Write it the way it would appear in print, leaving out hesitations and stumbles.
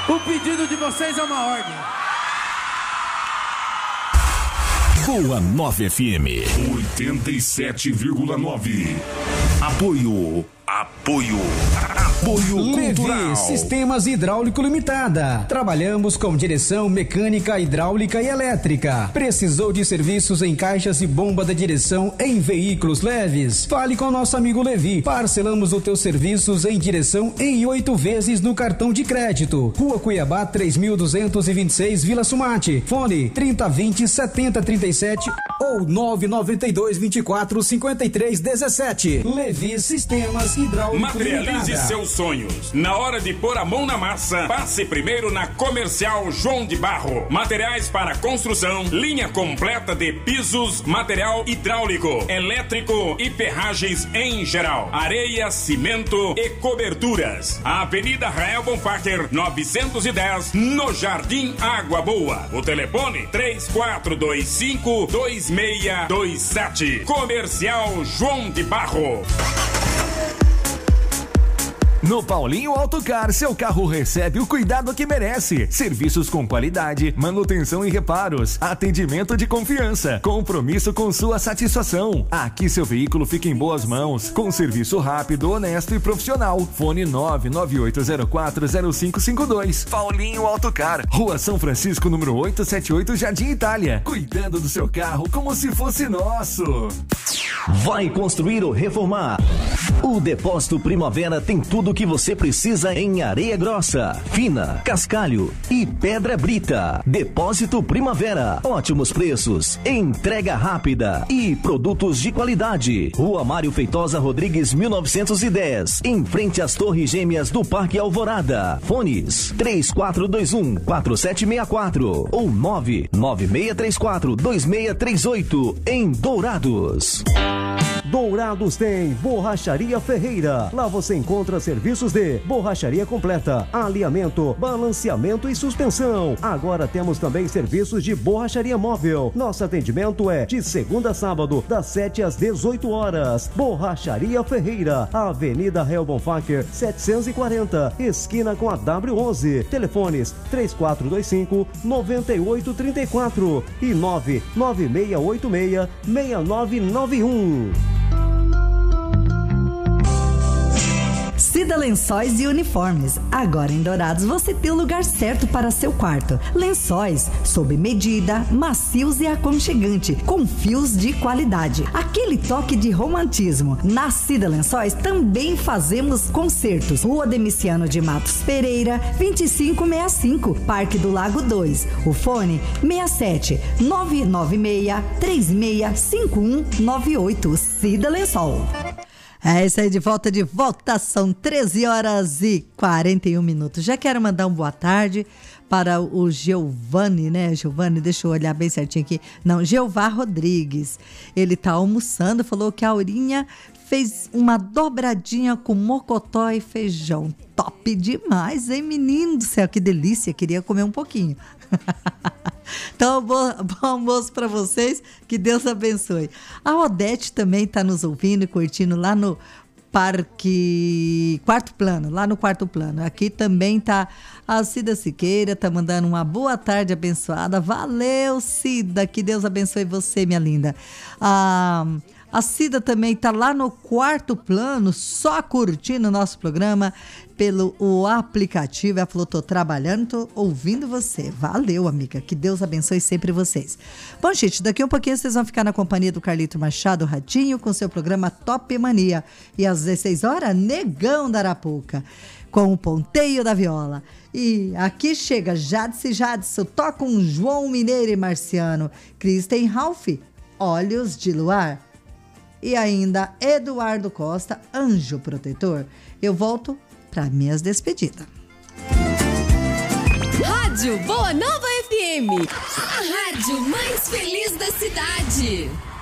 O pedido de vocês é uma ordem. Boa 9 FM 87,9. Apoio Cultural. Levi Sistemas Hidráulico Limitada. Trabalhamos com direção mecânica, hidráulica e elétrica. Precisou de serviços em caixas e bomba da direção em veículos leves? Fale com nosso amigo Levi. Parcelamos os teus serviços em direção em 8 vezes no cartão de crédito. Rua Cuiabá 3226, Vila Sumate. Fone 3020-7037 ou 992-24-53-17. Levi Sistemas Hidráulico Materialize Limitada. seus sonhos. Na hora de pôr a mão na massa, passe primeiro na Comercial João de Barro. Materiais para construção, linha completa de pisos, material hidráulico, elétrico e ferragens em geral. Areia, cimento e coberturas. Avenida Rael Bonfacher, 910, no Jardim Água Boa. O telefone 3425-2627. Comercial João de Barro. No Paulinho Autocar, seu carro recebe o cuidado que merece. Serviços com qualidade, manutenção e reparos, atendimento de confiança, compromisso com sua satisfação. Aqui seu veículo fica em boas mãos, com serviço rápido, honesto e profissional. Fone 998040552. Paulinho Autocar, Rua São Francisco, número 878, Jardim Itália. Cuidando do seu carro como se fosse nosso. Vai construir ou reformar? O Depósito Primavera tem tudo o que você precisa em areia grossa, fina, cascalho e pedra brita. Depósito Primavera, ótimos preços, entrega rápida e produtos de qualidade. Rua Mário Feitosa Rodrigues 1910, em frente às Torres Gêmeas do Parque Alvorada. Fones 3421-4764 ou 99634-2638 em Dourados. Dourados tem Borracharia Ferreira. Lá você encontra serviços de borracharia completa, alinhamento, balanceamento e suspensão. Agora temos também serviços de borracharia móvel. Nosso atendimento é de segunda a sábado, das 7 às 18 horas. Borracharia Ferreira, Avenida Rael Bonfacher, 740, esquina com a W11. Telefones 3425-9834 e 99686-6991. Cida Lençóis e Uniformes. Agora em Dourados você tem o lugar certo para seu quarto. Lençóis sob medida, macios e aconchegante, com fios de qualidade. Aquele toque de romantismo. Na Cida Lençóis também fazemos concertos. Rua Demiciano de Matos Pereira, 2565, Parque do Lago 2. O fone 67 996 365198. Cida Lençol. É isso aí, de volta, são 13 horas e 41 minutos. Já quero mandar uma boa tarde para o Giovanni, né? Giovanni, deixa eu olhar bem certinho aqui. Não, Jeová Rodrigues. Ele tá almoçando, falou que a Aurinha fez uma dobradinha com mocotó e feijão. Top demais, hein, menino do céu? Que delícia, queria comer um pouquinho. Então, bom almoço para vocês, que Deus abençoe. A Odete também está nos ouvindo e curtindo lá no Parque Quarto Plano, lá no Quarto Plano. Aqui também tá a Cida Siqueira, tá mandando uma boa tarde abençoada. Valeu, Cida, que Deus abençoe você, minha linda. A Cida também tá lá no Quarto Plano, só curtindo o nosso programa pelo aplicativo. Ela falou, tô trabalhando, tô ouvindo você. Valeu, amiga, que Deus abençoe sempre vocês. Bom, gente, daqui a um pouquinho vocês vão ficar na companhia do Carlito Machado Ratinho com seu programa Top Mania. E às 16 horas, Negão da Arapuca, com o ponteio da viola. E aqui chega Jadson, toca um João Mineiro e Marciano, Kristen Ralph, Olhos de Luar. E ainda Eduardo Costa, Anjo Protetor. Eu volto para minhas despedidas. Rádio Boa Nova FM, a rádio mais feliz da cidade.